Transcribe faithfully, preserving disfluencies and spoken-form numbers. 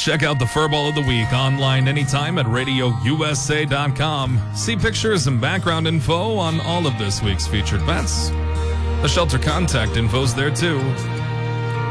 Check out the Furball of the Week online anytime at radio u s a dot com. See pictures and background info on all of this week's featured pets. The shelter contact info's there too.